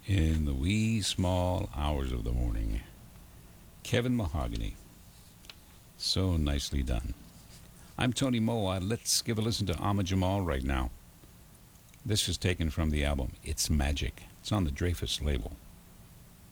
In the wee small hours of the morning. Kevin Mahogany. So nicely done. I'm Tony Moa. Let's give a listen to Ahmad Jamal right now. This is taken from the album It's Magic. It's on the Dreyfus label.